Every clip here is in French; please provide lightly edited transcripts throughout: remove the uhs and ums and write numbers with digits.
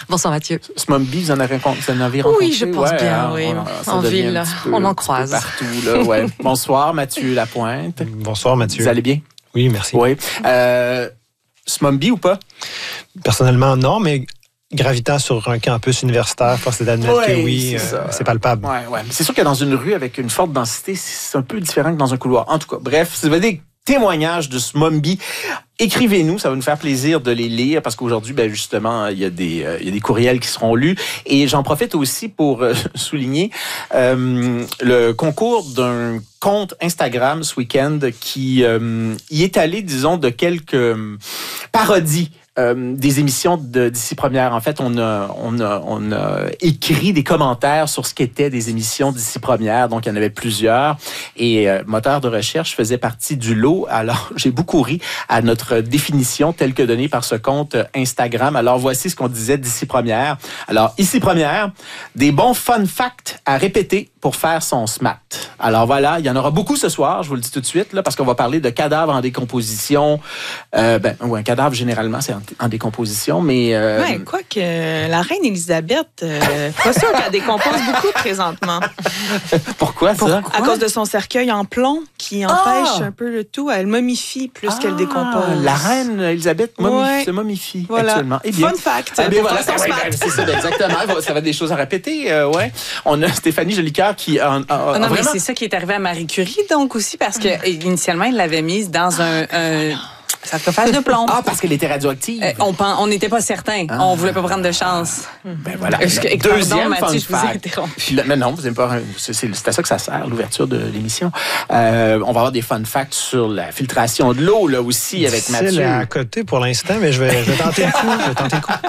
Bonsoir Mathieu. Smumbie, vous en avez rencontré? Oui, je pense bien, oui. En ville, on en croise. Partout, là, ouais. Bonsoir Mathieu Lapointe. Bonsoir Mathieu. Vous allez bien? Oui, merci. Oui. Smumbie ou pas? Personnellement, non, mais gravitant sur un campus universitaire, force est d'admettre que oui, c'est palpable. Oui, ouais. C'est sûr que dans une rue avec une forte densité, c'est un peu différent que dans un couloir. En tout cas, bref, si vous avez des témoignages de Smumbie, écrivez-nous, ça va nous faire plaisir de les lire parce qu'aujourd'hui, ben justement, il y a des courriels qui seront lus. Et j'en profite aussi pour souligner le concours d'un compte Instagram ce week-end qui y est allé, disons, de quelques parodies des émissions d'ici première. En fait, on a écrit des commentaires sur ce qu'étaient des émissions d'ici première. Donc, il y en avait plusieurs. Et Moteur de recherche faisait partie du lot. Alors, j'ai beaucoup ri à notre définition telle que donnée par ce compte Instagram. Alors, voici ce qu'on disait d'ici première. Alors, ici première, des bons fun facts à répéter pour faire son SMAT. Alors voilà, il y en aura beaucoup ce soir, je vous le dis tout de suite, là, parce qu'on va parler de cadavres en décomposition. Un cadavre, généralement, c'est en décomposition, mais... Quoique la reine Élisabeth, pas sûr qu'elle décompose beaucoup présentement. Pourquoi ça? À cause de son cercueil en plomb qui empêche un peu le tout. Elle momifie plus qu'elle décompose. La reine Élisabeth se momifie actuellement. Eh bien, fun fact. Voilà, c'est ça, exactement. Ça va être des choses à répéter. On a Stéphanie Jolicoeur qui... mais c'est ça qui est arrivé à Marie Curie, donc aussi, parce que initialement, il l'avait mise dans un sarcophage de plomb. Ah, parce qu'elle était radioactive. On n'était pas certains. On voulait pas prendre de chance. Ben voilà. Deuxième Mathieu, je vous ai interrompu. Mais non, vous n'aimez pas. C'est à ça que ça sert, l'ouverture de l'émission. On va avoir des fun facts sur la filtration de l'eau, là aussi, avec Mathieu. C'est à côté pour l'instant, mais je vais tenter le coup.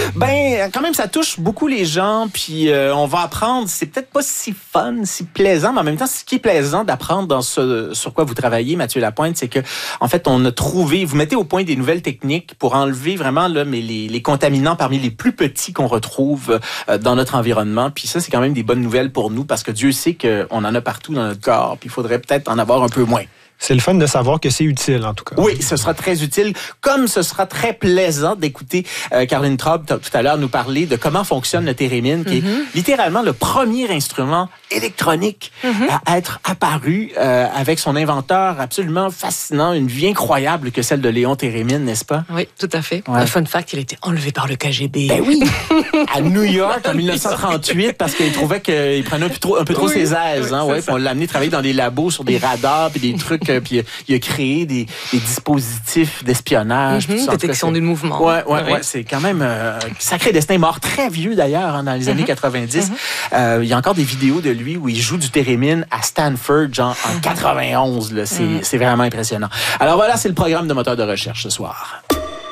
Ben, quand même, ça touche beaucoup les gens, puis on va apprendre. C'est peut-être pas si fun, si plaisant, mais en même temps, ce qui est plaisant d'apprendre sur quoi vous travaillez, Mathieu Lapointe, c'est que, en fait, on a trouvé, vous mettez au point des nouvelles techniques pour enlever vraiment là, mais les contaminants parmi les plus petits qu'on retrouve dans notre environnement. Puis ça, c'est quand même des bonnes nouvelles pour nous parce que Dieu sait qu'on en a partout dans notre corps. Puis il faudrait peut-être en avoir un peu moins. C'est le fun de savoir que c'est utile, en tout cas. Oui, ce sera très utile, comme ce sera très plaisant d'écouter Caroline Traub tout à l'heure nous parler de comment fonctionne le thérémine, qui est littéralement le premier instrument électronique à être apparu avec son inventeur absolument fascinant, une vie incroyable que celle de Léon Thérémine, n'est-ce pas? Oui, tout à fait. Ouais. Un fun fact, il a été enlevé par le KGB. Ben oui! À New York, en 1938, parce qu'il trouvait qu'il prenait un peu trop ses aises. Hein, puis on l'a amené travailler dans des labos sur des radars puis des trucs. Puis il a créé des dispositifs d'espionnage. Détection du mouvement. Ouais, c'est quand même sacré destin. Mort très vieux d'ailleurs, dans les années 90. Il y a encore des vidéos de lui où il joue du thérémine à Stanford, genre en 91. Là. C'est vraiment impressionnant. Alors voilà, c'est le programme de Moteur de recherche ce soir.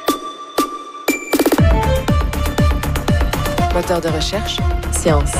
Moteur de recherche, science.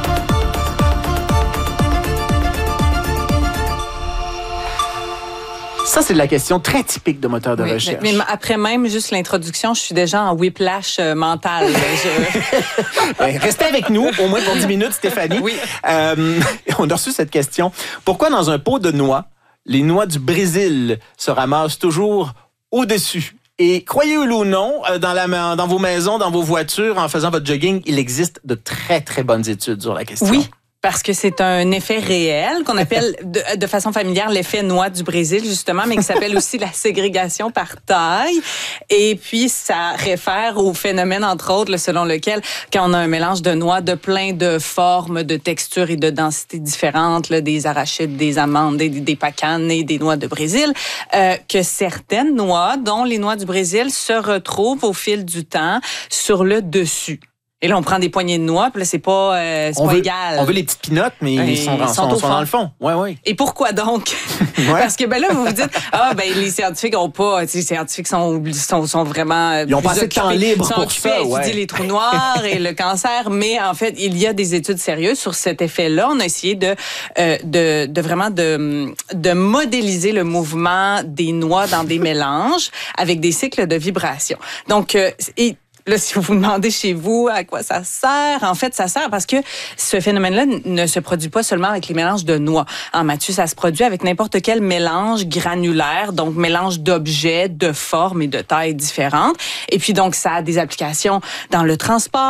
Ça, c'est de la question très typique de Moteur de recherche. Mais après même juste l'introduction, je suis déjà en whiplash mental. Restez avec nous, au moins pour 10 minutes, Stéphanie. Oui. On a reçu cette question. Pourquoi dans un pot de noix, les noix du Brésil se ramassent toujours au-dessus? Et croyez-le ou non, dans vos maisons, dans vos voitures, en faisant votre jogging, il existe de très, très bonnes études sur la question. Oui. Parce que c'est un effet réel qu'on appelle de façon familière l'effet noix du Brésil, justement, mais qui s'appelle aussi la ségrégation par taille. Et puis, ça réfère au phénomène, entre autres, selon lequel, quand on a un mélange de noix de plein de formes, de textures et de densités différentes, des arachides, des amandes, des pacanes et des noix de Brésil, que certaines noix, dont les noix du Brésil, se retrouvent au fil du temps sur le dessus. Et là, on prend des poignées de noix, puis là, c'est pas égal. On veut les petites pinottes, mais ils sont dans le fond. Ouais. Et pourquoi donc? Parce que là, vous vous dites, les scientifiques ont pas, les scientifiques sont vraiment ils ont pas assez de temps libre pour ça. Ils étudient les trous noirs et le cancer, mais en fait, il y a des études sérieuses sur cet effet-là. On a essayé de vraiment modéliser le mouvement des noix dans des mélanges avec des cycles de vibration. Donc, là, si vous vous demandez chez vous à quoi ça sert, en fait, ça sert parce que ce phénomène-là ne se produit pas seulement avec les mélanges de noix. En Mathieu, ça se produit avec n'importe quel mélange granulaire, donc mélange d'objets, de formes et de tailles différentes. Et puis, donc, ça a des applications dans le transport,